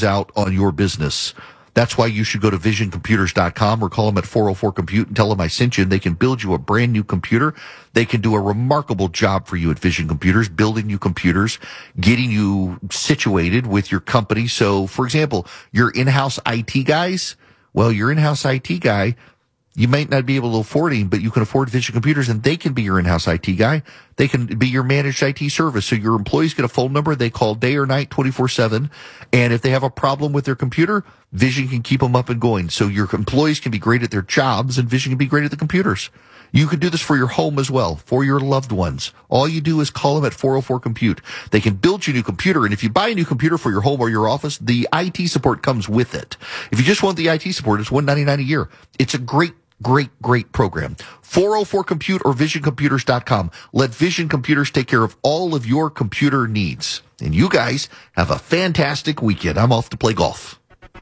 goes out on your business. That's why you should go to visioncomputers.com or call them at 404-COMPUTE and tell them I sent you, and they can build you a brand new computer. They can do a remarkable job for you at Vision Computers, building you computers, getting you situated with your company. So, for example, your in-house IT guys, well, your in-house IT guy, you might not be able to afford him, but you can afford Vision Computers, and they can be your in-house IT guy. They can be your managed IT service. So your employees get a phone number. They call day or night, 24/7. And if they have a problem with their computer, Vision can keep them up and going. So your employees can be great at their jobs, and Vision can be great at the computers. You can do this for your home as well, for your loved ones. All you do is call them at 404-COMPUTE. They can build you a new computer, and if you buy a new computer for your home or your office, the IT support comes with it. If you just want the IT support, it's $199 a year. It's a great program. 404-COMPUTE or visioncomputers.com. Let Vision Computers take care of all of your computer needs. And you guys have a fantastic weekend. I'm off to play golf.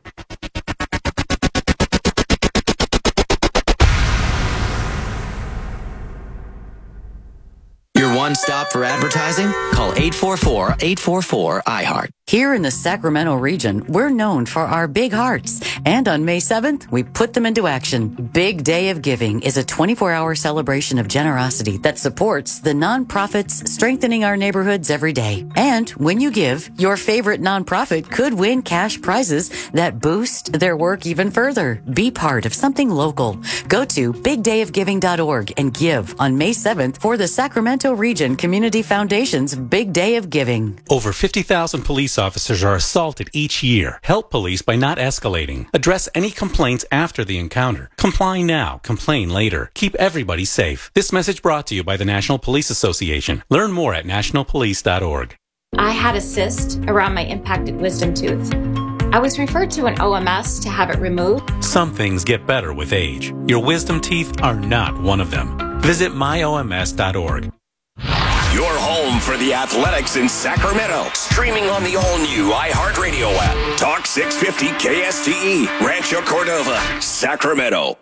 Your one stop for advertising? Call 844-844-iHeart. Here in the Sacramento region, we're known for our big hearts. And on May 7th, we put them into action. Big Day of Giving is a 24-hour celebration of generosity that supports the nonprofits strengthening our neighborhoods every day. And when you give, your favorite nonprofit could win cash prizes that boost their work even further. Be part of something local. Go to bigdayofgiving.org and give on May 7th for the Sacramento Region Community Foundation's Big Day of Giving. Over 50,000 police officers are assaulted each year. Help police by not escalating. Address any complaints after the encounter. Comply now, complain later. Keep everybody safe. This message brought to you by the National Police Association. Learn more at nationalpolice.org. I had a cyst around my impacted wisdom tooth. I was referred to an OMS to have it removed. Some things get better with age. Your wisdom teeth are not one of them. Visit myoms.org. Your home for the athletics in Sacramento. Streaming on the all-new iHeartRadio app. Talk 650 KSTE. Rancho Cordova, Sacramento.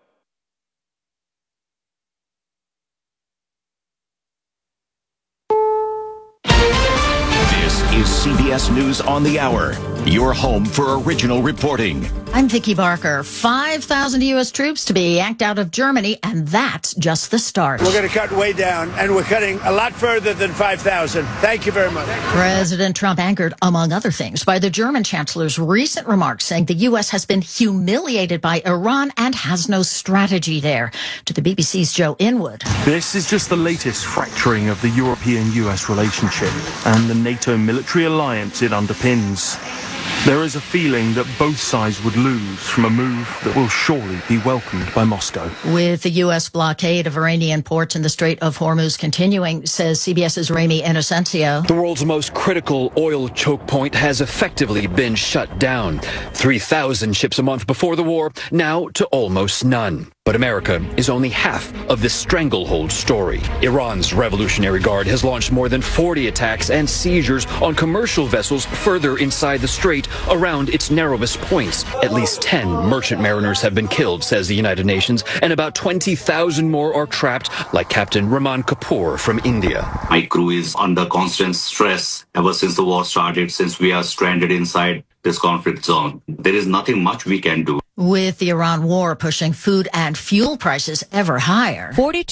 This is CBS News on the Hour. Your home for original reporting. I'm Vicki Barker. 5,000 U.S. troops to be yanked out of Germany, and that's just the start. We're going to cut way down, and we're cutting a lot further than 5,000. Thank you very much. President Trump angered, among other things, by the German chancellor's recent remarks saying the U.S. has been humiliated by Iran and has no strategy there. To the BBC's Joe Inwood. This is just the latest fracturing of the European-U.S. relationship and the NATO military alliance it underpins. There is a feeling that both sides would lose from a move that will surely be welcomed by Moscow. With the U.S. blockade of Iranian ports in the Strait of Hormuz continuing, says CBS's Ramy Inocencio. The world's most critical oil choke point has effectively been shut down. 3,000 ships a month before the war, now to almost none. But America is only half of this stranglehold story. Iran's Revolutionary Guard has launched more than 40 attacks and seizures on commercial vessels further inside the strait around its narrowest points. At least 10 merchant mariners have been killed, says the United Nations, and about 20,000 more are trapped, like Captain Raman Kapoor from India. My crew is under constant stress ever since the war started, since we are stranded inside this conflict zone. There is nothing much we can do. With the Iran war pushing food and fuel prices ever higher.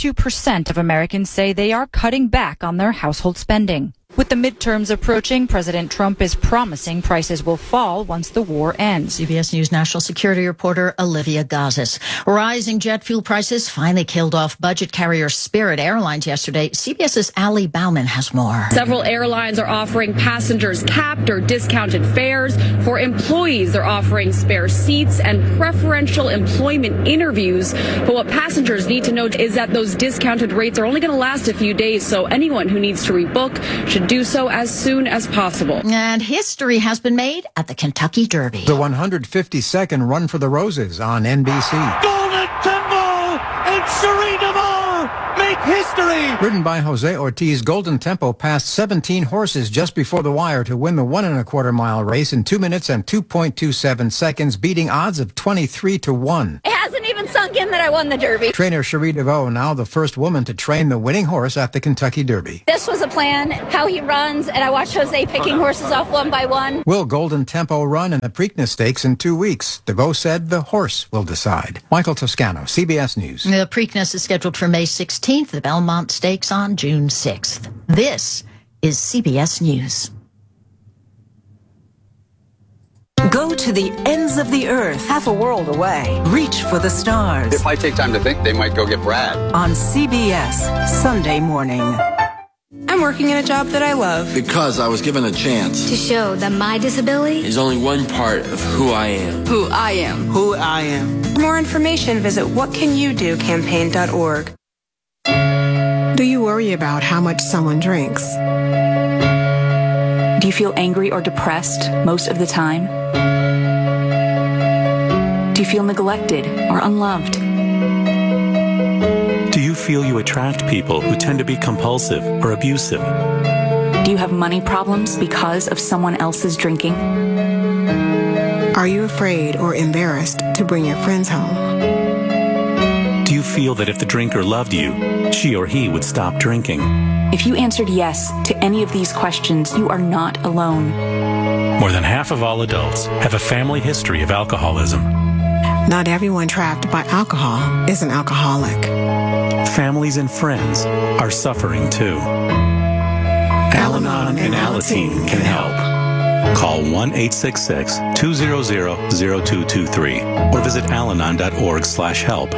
42% of Americans say they are cutting back on their household spending. With the midterms approaching, President Trump is promising prices will fall once the war ends. CBS News national security reporter Olivia Gazis. Rising jet fuel prices finally killed off budget carrier Spirit Airlines yesterday. CBS's Ali Bauman has more. Several airlines are offering passengers capped or discounted fares. For employees, they're offering spare seats and preferential employment interviews. But what passengers need to know is that those discounted rates are only going to last a few days, so anyone who needs to rebook should do so as soon as possible. And history has been made at the Kentucky Derby. The 152nd Run for the Roses on NBC. Golden Tempo and Serena Moore make history. Ridden by Jose Ortiz, Golden Tempo passed 17 horses just before the wire to win the 1.25 mile race in 2 minutes and 2.27 seconds, beating odds of 23 to 1. hasn't even sunk in that I won the Derby. Trainer Cherie DeVoe, now the first woman to train the winning horse at the Kentucky Derby. This was a plan, how he runs, and I watched Jose picking horses off one by one. Will Golden Tempo run in the Preakness Stakes in 2 weeks? DeVoe said the horse will decide. Michael Toscano, CBS News. The Preakness is scheduled for May 16th, the Belmont Stakes on June 6th. This is CBS News. Go to the ends of the earth, half a world away. Reach for the stars. If I take time to think, they might go get Brad. On CBS, Sunday morning. I'm working in a job that I love. Because I was given a chance. To show that my disability is only one part of who I am. Who I am. Who I am. For more information, visit whatcanyoudocampaign.org. Do you worry about how much someone drinks? Do you feel angry or depressed most of the time? Do you feel neglected or unloved? Do you feel you attract people who tend to be compulsive or abusive? Do you have money problems because of someone else's drinking? Are you afraid or embarrassed to bring your friends home? Do you feel that if the drinker loved you, she or he would stop drinking? If you answered yes to any of these questions, you are not alone. More than half of all adults have a family history of alcoholism. Not everyone trapped by alcohol is an alcoholic. Families and friends are suffering too. Al-Anon and Alateen can help. Call 1-866-200-0223 or visit alanon.org/help.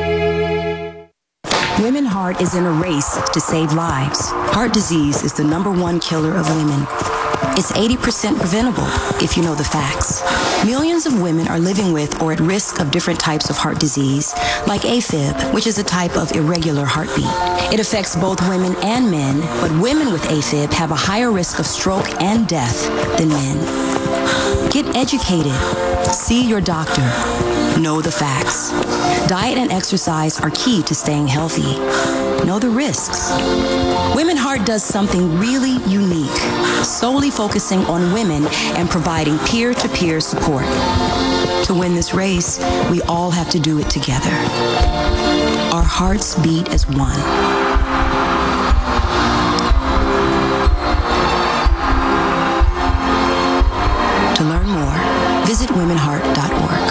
Women Heart is in a race to save lives. Heart disease is the #1 killer of women. It's 80% preventable if you know the facts. Millions of women are living with or at risk of different types of heart disease, like AFib, which is a type of irregular heartbeat. It affects both women and men, but women with AFib have a higher risk of stroke and death than men. Get educated. See your doctor. Know the facts. Diet and exercise are key to staying healthy. Know the risks. Women Heart does something really unique, solely focusing on women and providing peer-to-peer support. To win this race, we all have to do it together. Our hearts beat as one. To learn more, visit womenheart.org.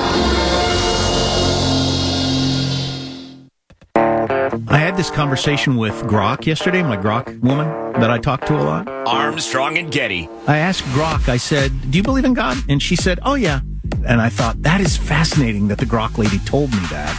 I had this conversation with Grok yesterday, my Grok woman that I talk to a lot. Armstrong and Getty. I asked Grok, I said, do you believe in God? And she said, oh, yeah. And I thought, that is fascinating that the Grok lady told me that.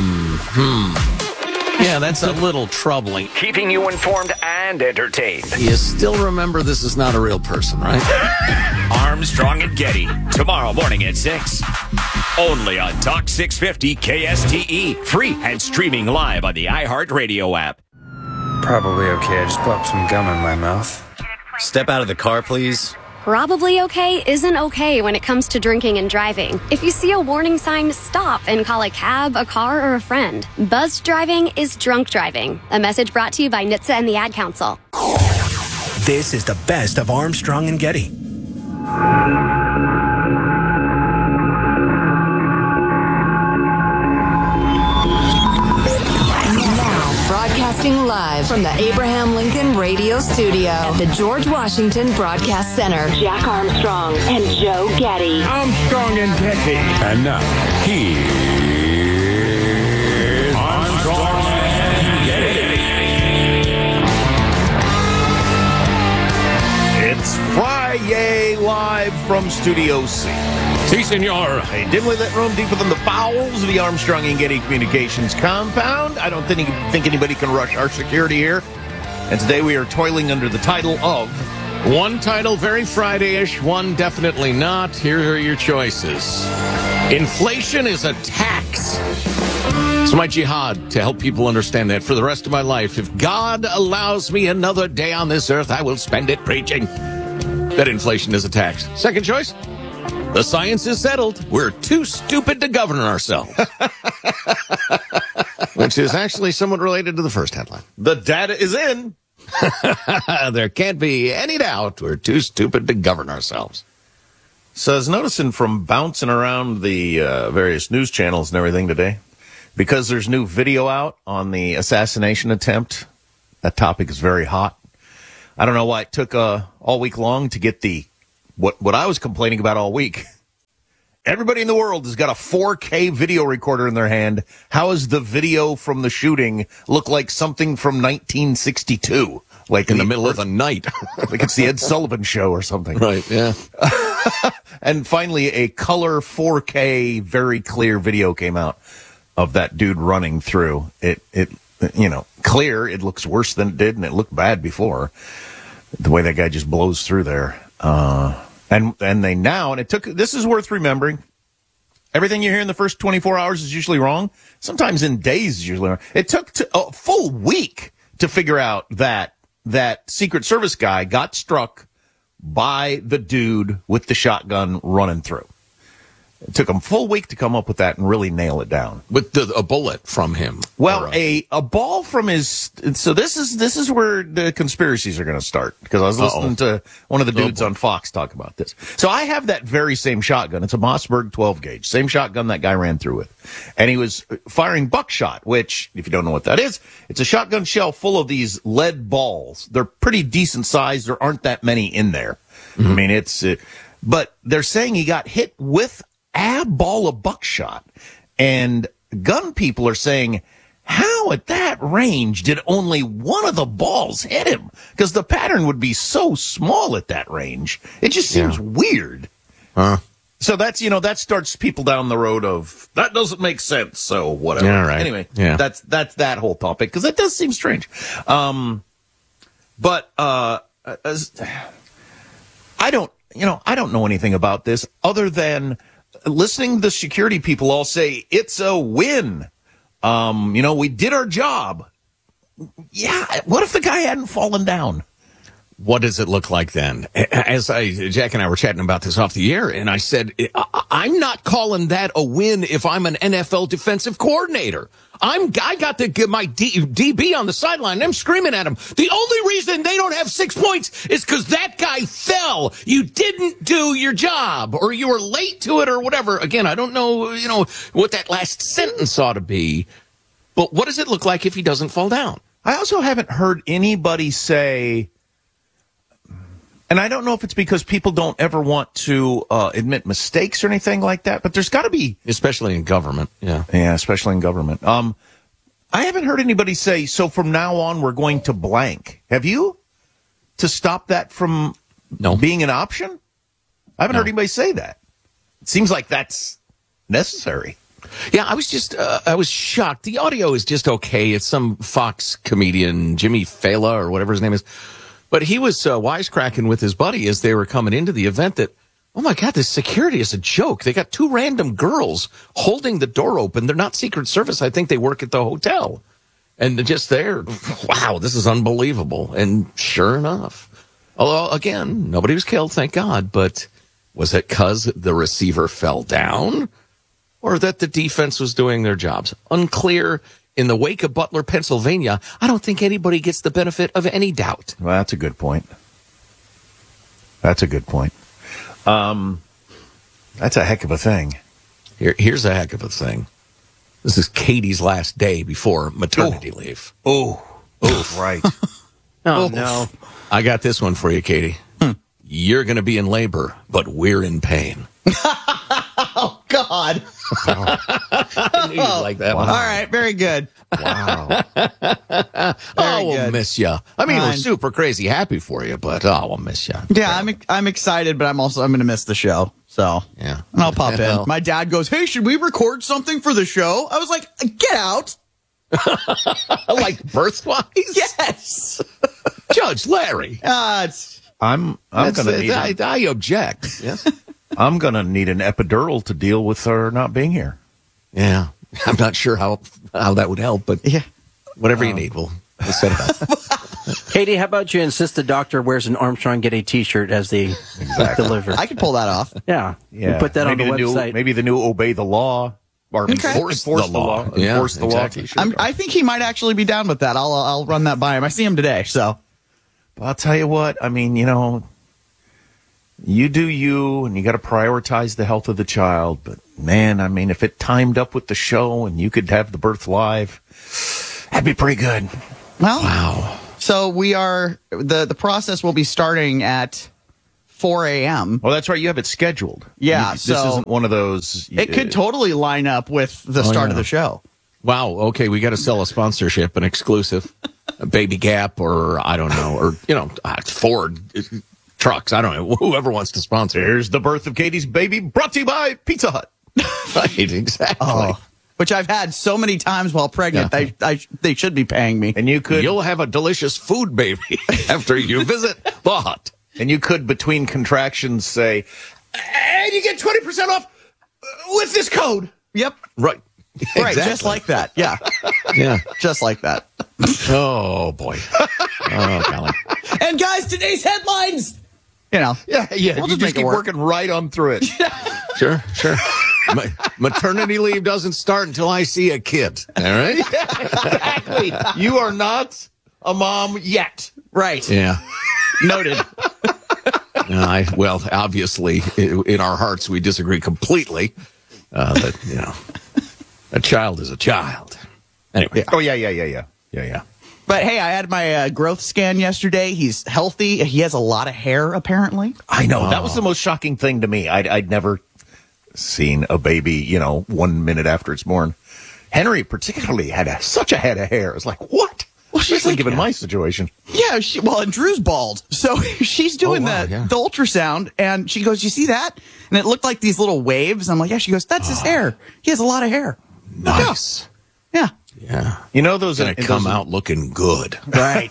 Yeah, that's a little troubling. Keeping you informed and entertained. You still remember this is not a real person, right? Armstrong and Getty, tomorrow morning at 6. Only on Talk 650 KSTE. Free and streaming live on the iHeartRadio app. Probably okay. I just popped some gum in my mouth. Step out of the car, please. Probably okay isn't okay when it comes to drinking and driving. If you see a warning sign, stop and call a cab, a car, or a friend. Buzzed driving is drunk driving. A message brought to you by NHTSA and the Ad Council. This is the best of Armstrong and Getty. Broadcasting live from the Abraham Lincoln Radio Studio at the George Washington Broadcast Center. Jack Armstrong and Joe Getty. Armstrong and Getty. And now, here's Armstrong and Getty. It's Friday, live from Studio C. Si, senor. A dimly lit room deeper than the bowels of the Armstrong and Getty Communications compound. I don't think anybody can rush our security here. And today we are toiling under the title of... One title, very Friday-ish, one definitely not. Here are your choices. Inflation is a tax. It's my jihad to help people understand that for the rest of my life. If God allows me another day on this earth, I will spend it preaching that inflation is a tax. Second choice. The science is settled. We're too stupid to govern ourselves. Which is actually somewhat related to the first headline. The data is in. There can't be any doubt we're too stupid to govern ourselves. So I was noticing from bouncing around the various news channels and everything today, because there's new video out on the assassination attempt, that topic is very hot. I don't know why it took all week long to get what I was complaining about all week. Everybody in the world has got a 4K video recorder in their hand. How does the video from the shooting look like something from 1962? Like in the middle of the night. Like it's the Ed Sullivan Show or something. Right, yeah. And finally, a color 4K, very clear video came out of that dude running through. It clear. It looks worse than it did, and it looked bad before. The way that guy just blows through there. And this is worth remembering. Everything you hear in the first 24 hours is usually wrong. Sometimes in days is usually wrong. It took a full week to figure out that Secret Service guy got struck by the dude with the shotgun running through. It took him a full week to come up with that and really nail it down. With a bullet from him. Well, a ball from his. So this is where the conspiracies are going to start, because I was listening to one of the dudes on Fox talk about this. So I have that very same shotgun. It's a Mossberg 12 gauge, same shotgun that guy ran through with, and he was firing buckshot. Which, if you don't know what that is, it's a shotgun shell full of these lead balls. They're pretty decent size. There aren't that many in there. Mm-hmm. I mean, but they're saying he got hit with a ball of buckshot, and gun people are saying, how at that range did only one of the balls hit him? Because the pattern would be so small at that range. It just seems weird. So that's, that starts people down the road of, that doesn't make sense, so whatever. Yeah, right. Anyway, that's that whole topic, because it does seem strange. But I don't know anything about this other than listening to the security people all say it's a win. We did our job. Yeah. What if the guy hadn't fallen down? What does it look like then? Jack and I were chatting about this off the air, and I said, I'm not calling that a win if I'm an NFL defensive coordinator. I got my DB on the sideline, and I'm screaming at him. The only reason they don't have 6 points is because that guy fell. You didn't do your job, or you were late to it, or whatever. Again, I don't know, what that last sentence ought to be. But what does it look like if he doesn't fall down? I also haven't heard anybody say, and I don't know if it's because people don't ever want to admit mistakes or anything like that, but there's got to be... Especially in government, yeah. Yeah, especially in government. I haven't heard anybody say, so from now on we're going to blank. Have you? To stop that from being an option? I haven't heard anybody say that. It seems like that's necessary. Yeah, I was shocked. The audio is just okay. It's some Fox comedian, Jimmy Fallon or whatever his name is. But he was wisecracking with his buddy as they were coming into the event that, oh my God, this security is a joke. They got two random girls holding the door open. They're not Secret Service. I think they work at the hotel. And they're just there. Wow, this is unbelievable. And sure enough, although, again, nobody was killed, thank God. But was it because the receiver fell down or that the defense was doing their jobs? Unclear. In the wake of Butler, Pennsylvania, I don't think anybody gets the benefit of any doubt. Well, that's a good point. That's a good point. That's a heck of a thing. Here's a heck of a thing. This is Katie's last day before maternity leave. Oh, right. No. I got this one for you, Katie. You're going to be in labor, but we're in pain. Oh, God. I knew you'd like that one. All right, very good. Wow. We'll miss you. I mean, we're super crazy happy for you, but we'll miss you. Yeah, I'm excited, but I'm going to miss the show. So yeah, and I'll pop in. My dad goes, "Hey, should we record something for the show?" I was like, "Get out." Like birthwise? Yes. Judge Larry. I'm gonna need. I object. Yes. I'm gonna need an epidural to deal with her not being here. Yeah, I'm not sure how that would help, but yeah, whatever you need, we'll set it up. Katie, how about you insist the doctor wears an Armstrong Getty T-shirt as they deliver? I can pull that off. Yeah. You put that on the website. Maybe the new obey the law. Or enforce the law. Yeah, enforce the exactly. law. I think he might actually be down with that. I'll run that by him. I see him today, so. But I'll tell you what. I mean, You do you, and you got to prioritize the health of the child. But man, I mean, if it timed up with the show and you could have the birth live, that'd be pretty good. Well, wow. So we are, the process will be starting at 4 a.m. Oh, that's right. You have it scheduled. Yeah. This isn't one of those. It could totally line up with the start of the show. Wow. Okay. We got to sell a sponsorship, an exclusive, a Baby Gap, or I don't know, or, Ford trucks. I don't know. Whoever wants to sponsor. Here's the birth of Katie's baby, brought to you by Pizza Hut. Right. Exactly. Oh, which I've had so many times while pregnant. Yeah. They should be paying me. And you'll have a delicious food baby after you visit the Hut. And you could, between contractions, say, and you get 20% off with this code. Yep. Right. Right, just like that. Yeah. Yeah. Just like that. Oh, boy. Oh, golly. And guys, today's headlines. Yeah. We'll you just keep working right on through it. Sure. Maternity leave doesn't start until I see a kid. All right? Yeah, exactly. You are not a mom yet. Right. Yeah. Noted. Well, obviously, in our hearts, we disagree completely. That, a child is a child. Anyway. Oh, yeah. But hey, I had my growth scan yesterday. He's healthy. He has a lot of hair, apparently. I know. That was the most shocking thing to me. I'd never seen a baby, 1 minute after it's born. Henry particularly had such a head of hair. It's like, what? Well, she's like, given my situation. Yeah, and Drew's bald. So she's doing the ultrasound, and she goes, you see that? And it looked like these little waves. I'm like, yeah. She goes, that's his hair. He has a lot of hair. Nice. Yeah. Yeah. Those going to come out looking good. Right.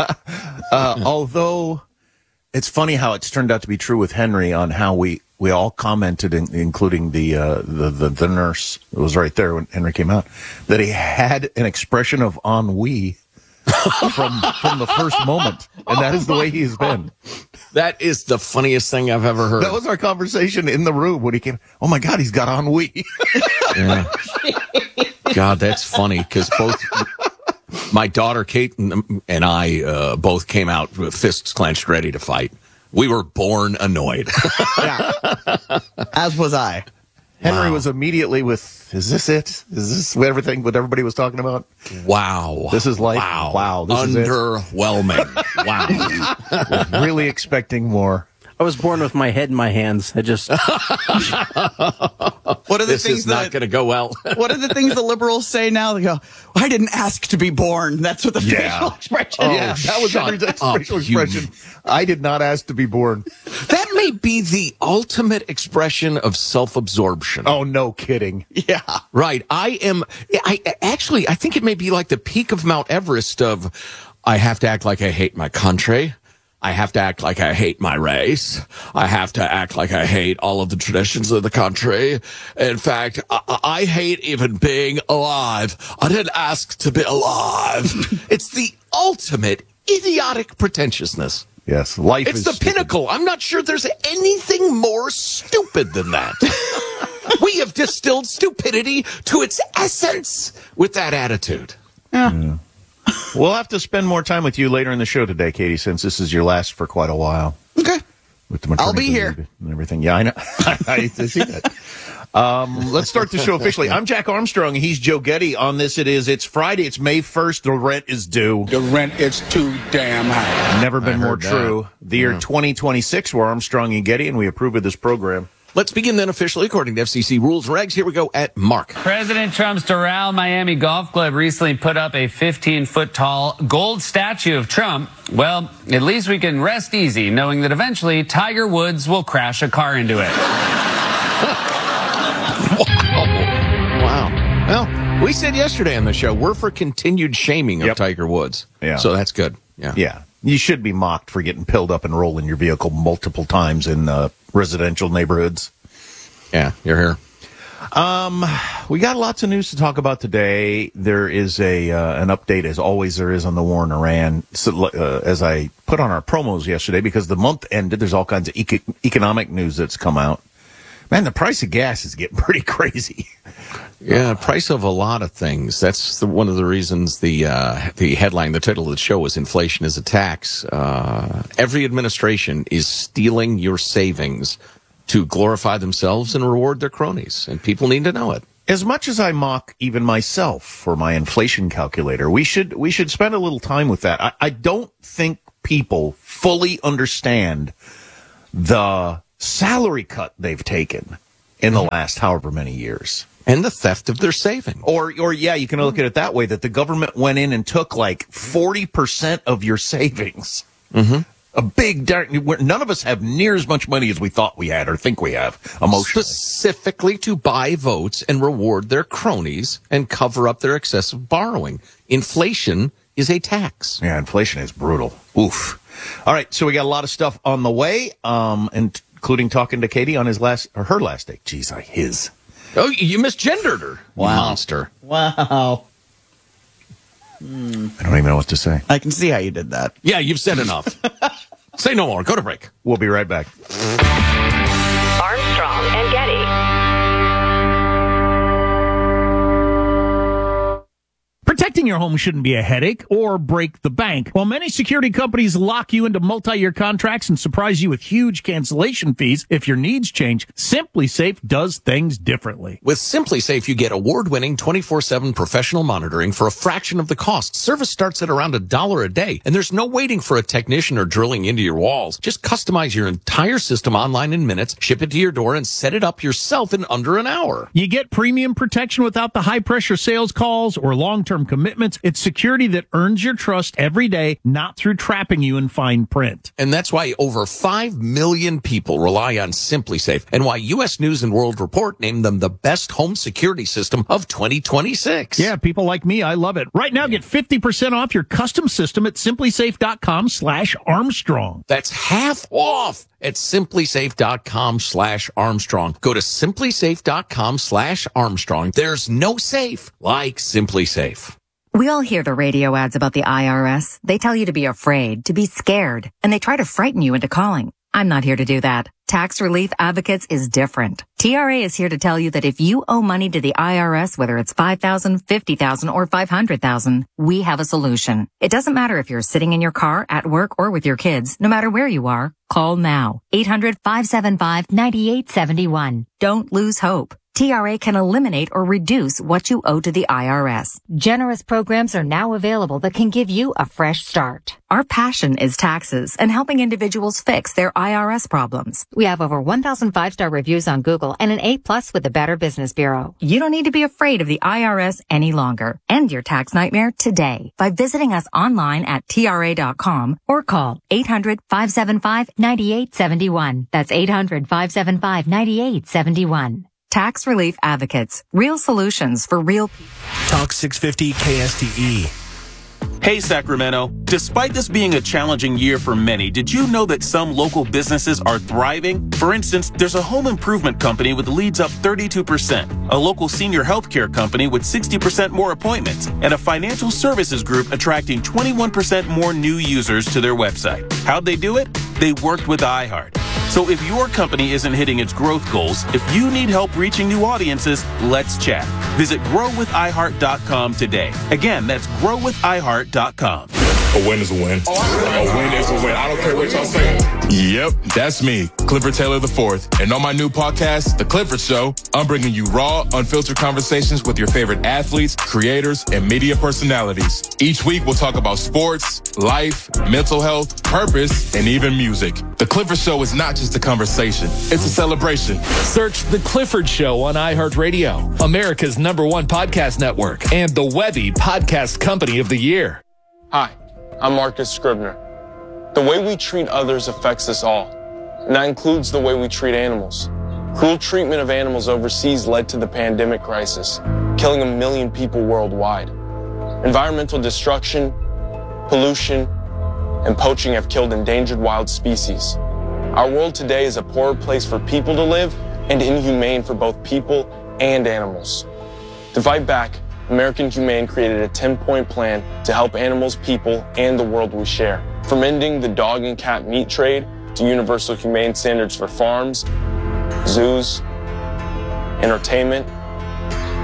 Although it's funny how it's turned out to be true with Henry on how we all commented, including the nurse that was right there when Henry came out, that he had an expression of ennui from the first moment, and that is the way he has been. That is the funniest thing I've ever heard. That was our conversation in the room when he came. Oh my God, he's got ennui. Yeah. God, that's funny because both my daughter Kate and I both came out with fists clenched, ready to fight. We were born annoyed. Yeah. As was I. Henry was immediately with, is this it? Is this what everybody was talking about? Wow. This is life? Wow. This underwhelming. Wow. Really expecting more. I was born with my head in my hands. I just... What are the this things is not going to go well. What are the things the liberals say now? They go, I didn't ask to be born. That's what the facial expression is. Yeah, that was Henry's facial expression. I did not ask to be born. That may be the ultimate expression of self-absorption. Oh, no kidding. Yeah. Right. I think it may be like the peak of Mount Everest of, I have to act like I hate my country. I have to act like I hate my race. I have to act like I hate all of the traditions of the country. In fact, I hate even being alive. I didn't ask to be alive. It's the ultimate idiotic pretentiousness. Yes, life is the pinnacle. I'm not sure there's anything more stupid than that. We have distilled stupidity to its essence with that attitude. Yeah. We'll have to spend more time with you later in the show today, Katie, since this is your last for quite a while. Okay. With the I'll be here. And everything. Yeah, I know. I see that. Let's start the show officially. I'm Jack Armstrong. He's Joe Getty. On this, it's Friday. It's May 1st. The rent is due. The rent is too damn high. Never been more true. The year 2026, we're Armstrong and Getty, and we approve of this program. Let's begin then officially according to FCC rules and regs. Here we go at Mark. President Trump's Doral Miami Golf Club recently put up a 15-foot tall gold statue of Trump. Well, at least we can rest easy knowing that eventually Tiger Woods will crash a car into it. Wow. Well, we said yesterday on the show, we're for continued shaming of Tiger Woods. Yeah. So that's good. Yeah. You should be mocked for getting pilled up and rolling your vehicle multiple times in residential neighborhoods. Yeah, you're here. We got lots of news to talk about today. There is an update, as always there is, on the war in Iran. So, as I put on our promos yesterday, because the month ended, there's all kinds of economic news that's come out. Man, the price of gas is getting pretty crazy. Yeah, price of a lot of things. That's one of the reasons the headline, the title of the show is Inflation is a Tax. Every administration is stealing your savings to glorify themselves and reward their cronies, and people need to know it. As much as I mock even myself for my inflation calculator, we should spend a little time with that. I don't think people fully understand the salary cut they've taken in the last however many years. And the theft of their savings. Or yeah, you can look at it that way, that the government went in and took like 40% of your savings. Mm-hmm. A big none of us have near as much money as we thought we had or think we have emotionally. Specifically to buy votes and reward their cronies and cover up their excessive borrowing. Inflation is a tax. Yeah, inflation is brutal. Oof. All right, so we got a lot of stuff on the way, including talking to Katie on her last day. Jeez, his. Oh, you misgendered her. Wow. You monster. Wow. I don't even know what to say. I can see how you did that. Yeah, you've said enough. Say no more. Go to break. We'll be right back. Armstrong and Getty. Protecting your home shouldn't be a headache or break the bank. While many security companies lock you into multi-year contracts and surprise you with huge cancellation fees if your needs change, SimpliSafe does things differently. With SimpliSafe, you get award-winning 24/7 professional monitoring for a fraction of the cost. Service starts at around $1 a day, and there's no waiting for a technician or drilling into your walls. Just customize your entire system online in minutes, ship it to your door, and set it up yourself in under an hour. You get premium protection without the high-pressure sales calls or long-term commitments. It's security that earns your trust every day, not through trapping you in fine print. And that's why over 5 million people rely on SimpliSafe, and why U.S. News and World Report named them the best home security system of 2026. Yeah, people like me, I love it. Right now, get 50% off your custom system at SimpliSafe.com/Armstrong. That's half off at SimpliSafe.com/Armstrong. Go to SimpliSafe.com/Armstrong. There's no safe like SimpliSafe. We all hear the radio ads about the IRS. They tell you to be afraid, to be scared, and they try to frighten you into calling. I'm not here to do that. Tax Relief Advocates is different. TRA is here to tell you that if you owe money to the IRS, whether it's $5,000, $50,000, or $500,000, we have a solution. It doesn't matter if you're sitting in your car, at work, or with your kids. No matter where you are, call now. 800-575-9871. Don't lose hope. TRA can eliminate or reduce what you owe to the IRS. Generous programs are now available that can give you a fresh start. Our passion is taxes and helping individuals fix their IRS problems. We have over 1,000 5-star reviews on Google and an A+ with the Better Business Bureau. You don't need to be afraid of the IRS any longer. End your tax nightmare today by visiting us online at TRA.com or call 800-575-9871. That's 800-575-9871. Tax Relief Advocates. Real solutions for real people. Talk 650 KSTE. Hey, Sacramento. Despite this being a challenging year for many, did you know that some local businesses are thriving? For instance, there's a home improvement company with leads up 32%, a local senior healthcare company with 60% more appointments, and a financial services group attracting 21% more new users to their website. How'd they do it? They worked with iHeart. So if your company isn't hitting its growth goals, if you need help reaching new audiences, let's chat. Visit growwithiheart.com today. Again, that's growwithiheart.com. A win is a win. A win is a win. I don't care what y'all say. Yep, that's me, Clifford Taylor IV. And on my new podcast, The Clifford Show, I'm bringing you raw, unfiltered conversations with your favorite athletes, creators, and media personalities. Each week, we'll talk about sports, life, mental health, purpose, and even music. The Clifford Show is not just a conversation. It's a celebration. Search The Clifford Show on iHeartRadio, America's #1 podcast network, and the Webby Podcast Company of the Year. Hi, I'm Marcus Scribner. The way we treat others affects us all, and that includes the way we treat animals. Cruel treatment of animals overseas led to the pandemic crisis, killing 1 million people worldwide. Environmental destruction, pollution, and poaching have killed endangered wild species. Our world today is a poorer place for people to live and inhumane for both people and animals. To fight back, American Humane created a 10-point plan to help animals, people, and the world we share. From ending the dog and cat meat trade to universal humane standards for farms, zoos, entertainment,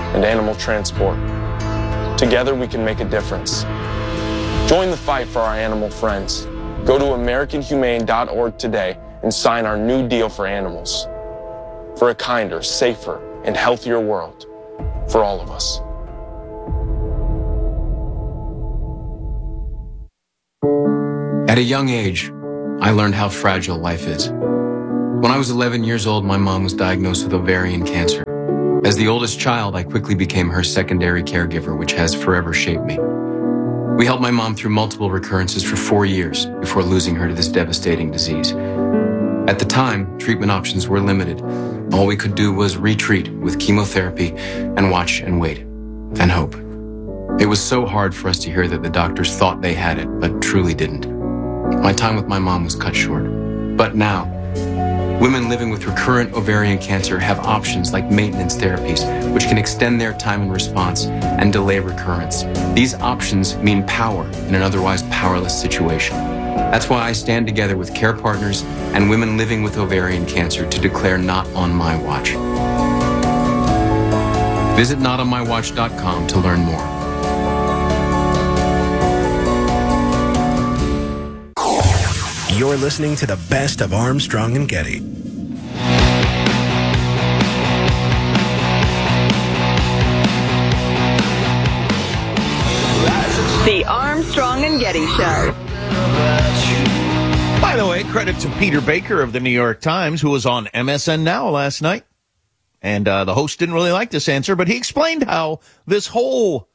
and animal transport. Together we can make a difference. Join the fight for our animal friends. Go to AmericanHumane.org today and sign our new deal for animals. For a kinder, safer, and healthier world for all of us. At a young age, I learned how fragile life is. When I was 11 years old, my mom was diagnosed with ovarian cancer. As the oldest child, I quickly became her secondary caregiver, which has forever shaped me. We helped my mom through multiple recurrences for 4 years before losing her to this devastating disease. At the time, treatment options were limited. All we could do was retreat with chemotherapy and watch and wait and hope. It was so hard for us to hear that the doctors thought they had it, but truly didn't. My time with my mom was cut short. But now, women living with recurrent ovarian cancer have options like maintenance therapies, which can extend their time in response and delay recurrence. These options mean power in an otherwise powerless situation. That's why I stand together with care partners and women living with ovarian cancer to declare Not on My Watch. Visit notonmywatch.com to learn more. You're listening to the best of Armstrong and Getty. The Armstrong and Getty Show. By the way, credit to Peter Baker of the New York Times, who was on MSN Now last night. And the host didn't really like this answer, but he explained how this whole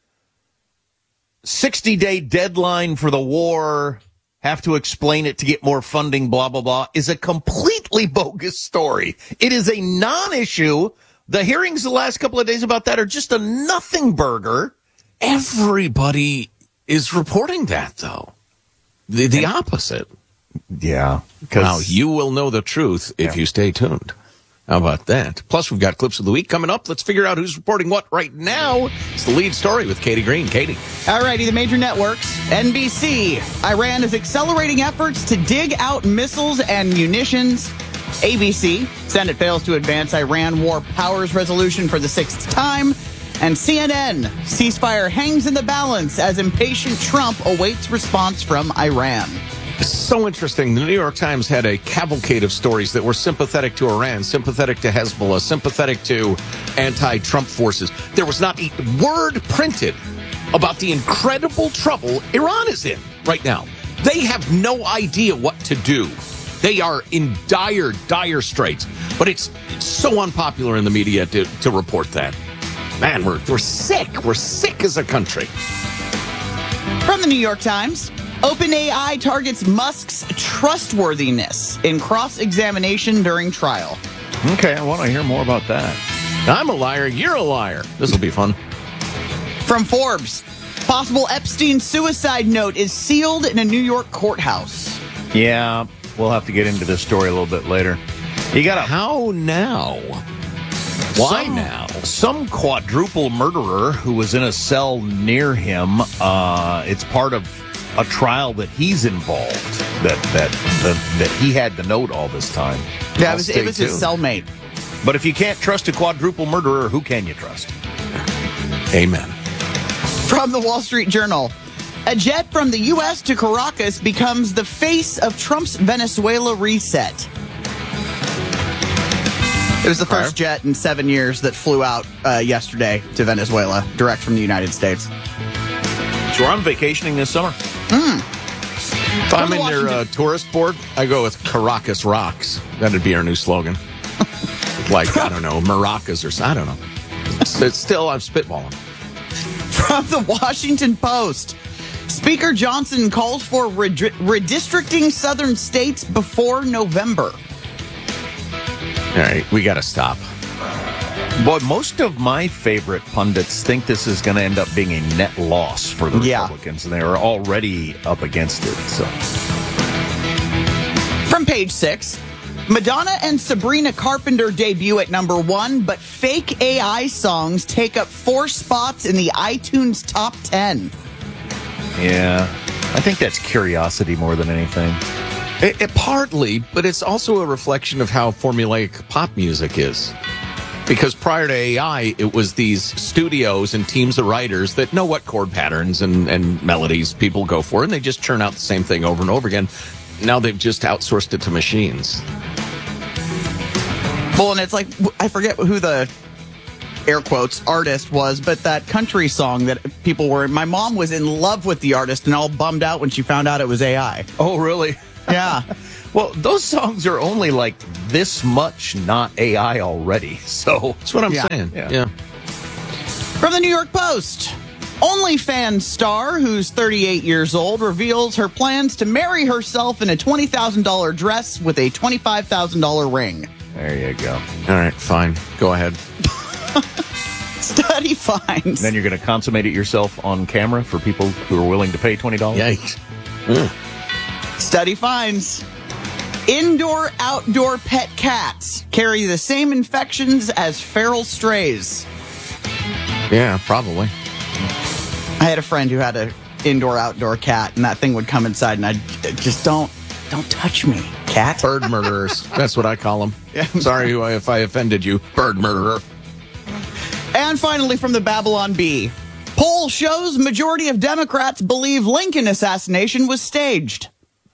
60-day deadline for the war, have to explain it to get more funding, blah, blah, blah, is a completely bogus story. It is a non-issue. The hearings the last couple of days about that are just a nothing burger. Everybody is reporting that, though. The opposite. Yeah. Now, you will know the truth if you stay tuned. How about that? Plus, we've got clips of the week coming up. Let's figure out who's reporting what right now. It's the lead story with Katie Green. Katie. All righty, the major networks. NBC. Iran is accelerating efforts to dig out missiles and munitions. ABC. Senate fails to advance Iran war powers resolution for the 6th time. And CNN. Ceasefire hangs in the balance as impatient Trump awaits response from Iran. So interesting. The New York Times had a cavalcade of stories that were sympathetic to Iran, sympathetic to Hezbollah, sympathetic to anti-Trump forces. There was not a word printed about the incredible trouble Iran is in right now. They have no idea what to do. They are in dire, dire straits. But it's so unpopular in the media to report that. Man, we're sick. We're sick as a country. From the New York Times. OpenAI targets Musk's trustworthiness in cross-examination during trial. Okay, I want to hear more about that. I'm a liar. You're a liar. This will be fun. From Forbes, possible Epstein suicide note is sealed in a New York courthouse. Yeah, we'll have to get into this story a little bit later. You got How now? Why now? Some quadruple murderer who was in a cell near him. It's part of a trial that he's involved, that he had the note all this time. Yeah, it was his cellmate. But if you can't trust a quadruple murderer, who can you trust? Amen. From the Wall Street Journal, a jet from the U.S. to Caracas becomes the face of Trump's Venezuela reset. It was the first jet in 7 years that flew out yesterday to Venezuela, direct from the United States. So I'm vacationing this summer. If I'm in your tourist board, I go with Caracas Rocks. That'd be our new slogan. Like, I don't know, Maracas or something. I don't know. It's still, I'm spitballing. From the Washington Post, Speaker Johnson calls for redistricting southern states before November. All right, we got to stop. Boy, most of my favorite pundits think this is going to end up being a net loss for the Republicans, and they are already up against it. So, from Page 6, Madonna and Sabrina Carpenter debut at number 1, but fake AI songs take up 4 spots in the iTunes Top 10. Yeah, I think that's curiosity more than anything. Partly, but it's also a reflection of how formulaic pop music is. Because prior to AI, it was these studios and teams of writers that know what chord patterns and melodies people go for, and they just churn out the same thing over and over again. Now they've just outsourced it to machines. Well, and it's like, I forget who the air quotes artist was, but that country song that people were, my mom was in love with the artist and all bummed out when she found out it was AI. Oh, really? Yeah. Well, those songs are only like this much not AI already. So that's what I'm saying. Yeah. From the New York Post, OnlyFans star, who's 38 years old, reveals her plans to marry herself in a $20,000 dress with a $25,000 ring. There you go. All right, fine. Go ahead. Study finds. Then you're going to consummate it yourself on camera for people who are willing to pay $20? Yikes. Study finds indoor-outdoor pet cats carry the same infections as feral strays. Yeah, probably. I had a friend who had an indoor-outdoor cat, and that thing would come inside, and I'd just, don't touch me, cat. Bird murderers. That's what I call them. Yeah. Sorry if I offended you. Bird murderer. And finally, from the Babylon Bee, poll shows majority of Democrats believe Lincoln assassination was staged.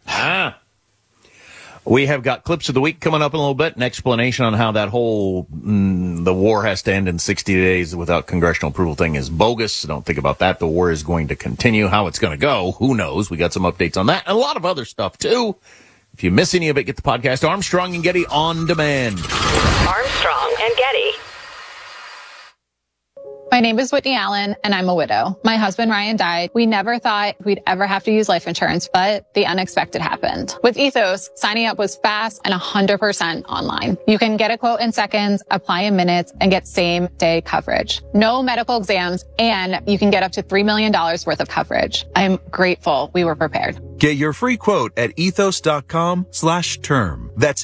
We have got clips of the week coming up in a little bit. An explanation on how that whole the war has to end in 60 days without congressional approval thing is bogus. Don't think about that. The war is going to continue. How it's going to go, who knows? We got some updates on that and a lot of other stuff, too. If you miss any of it, get the podcast Armstrong and Getty on demand. Armstrong and Getty. My name is Whitney Allen, and I'm a widow. My husband, Ryan, died. We never thought we'd ever have to use life insurance, but the unexpected happened. With Ethos, signing up was fast and 100% online. You can get a quote in seconds, apply in minutes, and get same-day coverage. No medical exams, and you can get up to $3 million worth of coverage. I'm grateful we were prepared. Get your free quote at ethos.com/term. That's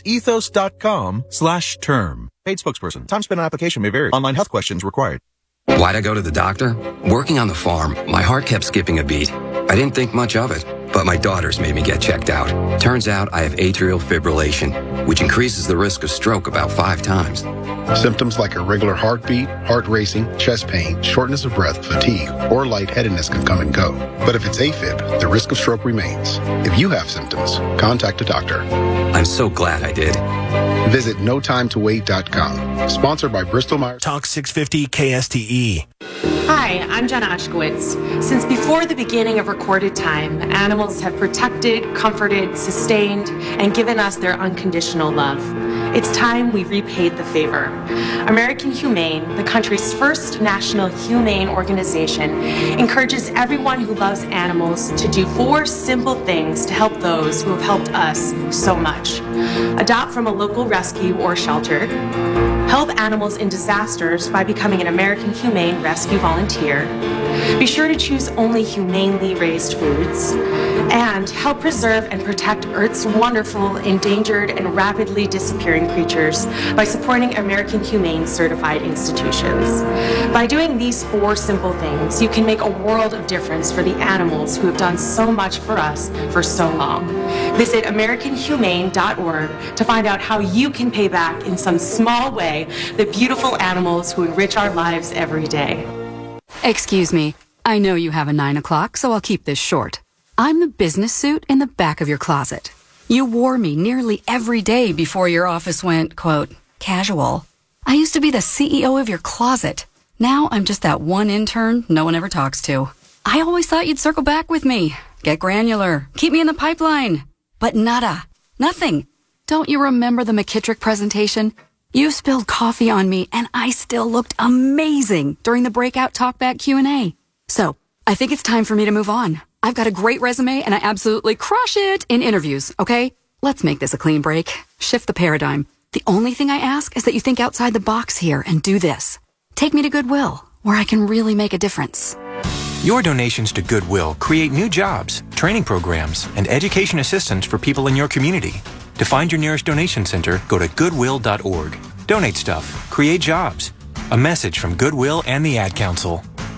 ethos.com/term. Paid spokesperson. Time spent on application may vary. Online health questions required. Why'd I go to the doctor? Working on the farm, my heart kept skipping a beat. I didn't think much of it, but my daughters made me get checked out. Turns out I have atrial fibrillation, which increases the risk of stroke about 5 times. Symptoms like irregular heartbeat, heart racing, chest pain, shortness of breath, fatigue, or lightheadedness can come and go. But if it's AFib, the risk of stroke remains. If you have symptoms, contact a doctor. I'm so glad I did. Visit notimetowait.com. Sponsored by Bristol Myers. Talk 650 KSTE. Hi, I'm Jenna Ushkowitz. Since before the beginning of recorded time, animals have protected, comforted, sustained, and given us their unconditional love. It's time we repaid the favor. American Humane, the country's first national humane organization, encourages everyone who loves animals to do 4 simple things to help those who have helped us so much. Adopt from a local rescue or shelter. Help animals in disasters by becoming an American Humane Rescue Volunteer. Be sure to choose only humanely raised foods. And help preserve and protect Earth's wonderful, endangered, and rapidly disappearing creatures by supporting American Humane certified institutions. By doing these 4 simple things, you can make a world of difference for the animals who have done so much for us for so long. Visit AmericanHumane.org to find out how you can pay back in some small way the beautiful animals who enrich our lives every day. Excuse me, I know you have a 9 o'clock, so I'll keep this short. I'm the business suit in the back of your closet. You wore me nearly every day before your office went, quote, casual. I used to be the CEO of your closet. Now I'm just that one intern no one ever talks to. I always thought you'd circle back with me, get granular, keep me in the pipeline. But nada, nothing. Don't you remember the McKittrick presentation? You spilled coffee on me and I still looked amazing during the breakout talkback Q&A. So I think it's time for me to move on. I've got a great resume and I absolutely crush it in interviews, okay? Let's make this a clean break. Shift the paradigm. The only thing I ask is that you think outside the box here and do this. Take me to Goodwill, where I can really make a difference. Your donations to Goodwill create new jobs, training programs, and education assistance for people in your community. To find your nearest donation center, go to goodwill.org. Donate stuff. Create jobs. A message from Goodwill and the Ad Council.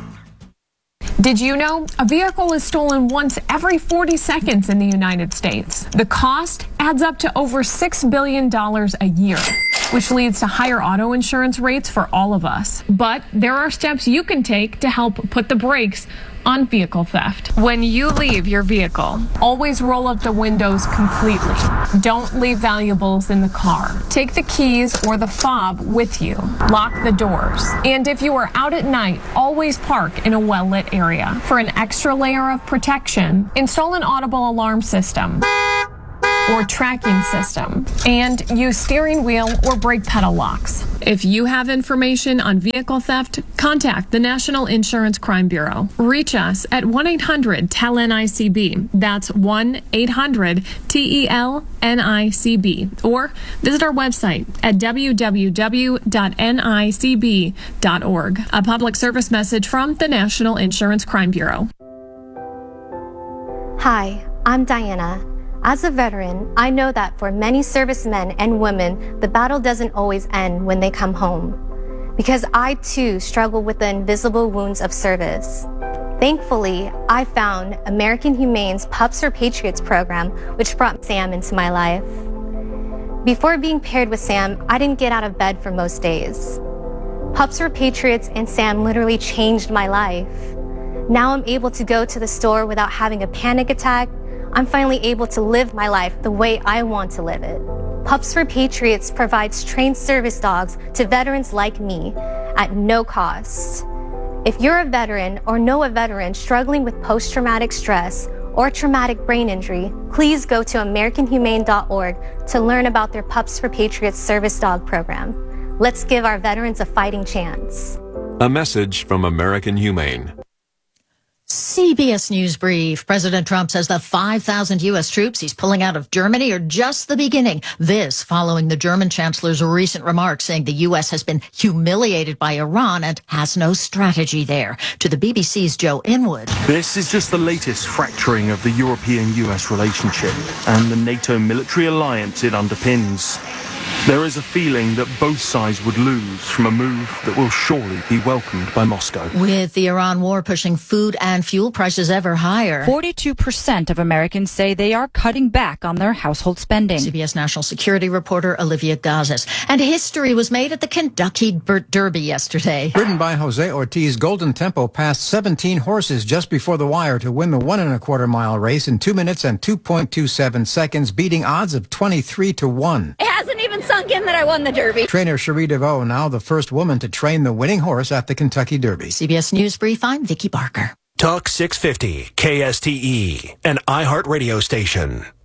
Did you know a vehicle is stolen once every 40 seconds in the United States? The cost adds up to over $6 billion a year. which leads to higher auto insurance rates for all of us. But there are steps you can take to help put the brakes on vehicle theft. When you leave your vehicle, always roll up the windows completely. Don't leave valuables in the car. Take the keys or the fob with you. Lock the doors. And if you are out at night, always park in a well-lit area. For an extra layer of protection, install an audible alarm system or tracking system, and use steering wheel or brake pedal locks. If you have information on vehicle theft, contact the National Insurance Crime Bureau. Reach us at 1-800-TEL-NICB. That's 1-800-TEL-NICB. Or visit our website at www.nicb.org. A public service message from the National Insurance Crime Bureau. Hi, I'm Diana. As a veteran, I know that for many servicemen and women, the battle doesn't always end when they come home. Because I too struggle with the invisible wounds of service. Thankfully, I found American Humane's Pups for Patriots program, which brought Sam into my life. Before being paired with Sam, I didn't get out of bed for most days. Pups for Patriots and Sam literally changed my life. Now I'm able to go to the store without having a panic attack. I'm finally able to live my life the way I want to live it. Pups for Patriots provides trained service dogs to veterans like me at no cost. If you're a veteran or know a veteran struggling with post-traumatic stress or traumatic brain injury, please go to AmericanHumane.org to learn about their Pups for Patriots service dog program. Let's give our veterans a fighting chance. A message from American Humane. CBS News Brief. President Trump says the 5,000 U.S. troops he's pulling out of Germany are just the beginning. This following the German chancellor's recent remarks saying the U.S. has been humiliated by Iran and has no strategy there. To the BBC's Joe Inwood. This is just the latest fracturing of the European-U.S. relationship and the NATO military alliance it underpins. There is a feeling that both sides would lose from a move that will surely be welcomed by Moscow. With the Iran war pushing food and fuel prices ever higher, 42% of Americans say they are cutting back on their household spending. CBS national security reporter Olivia Gazes. And history was made at the Kentucky Derby yesterday. Ridden by Jose Ortiz, Golden Tempo passed 17 horses just before the wire to win the 1 1/4 mile race in 2 minutes and 2.27 seconds, beating odds of 23-1. It hasn't even sunk in that I won the Derby. Trainer Cherie DeVoe, now the first woman to train the winning horse at the Kentucky Derby. CBS News Brief, I'm Vicki Barker. Talk 650, KSTE, an iHeartRadio station.